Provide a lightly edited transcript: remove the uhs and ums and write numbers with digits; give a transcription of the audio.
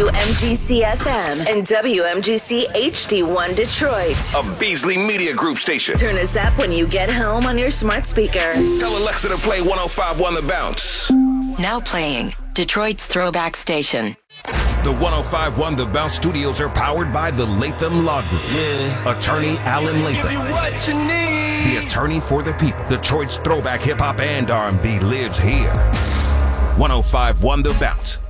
WMGC FM and WMGC HD1 Detroit. A Beasley Media Group station. Turn us up when you get home on your smart speaker. Tell Alexa to play 105.1 The Bounce. Now playing Detroit's Throwback Station. The 105.1 The Bounce studios are powered by the Latham Law Group. Yeah. Attorney Alan Latham. Give me what you need. The attorney for the people. Detroit's throwback hip-hop and R&B lives here. 105.1 The Bounce.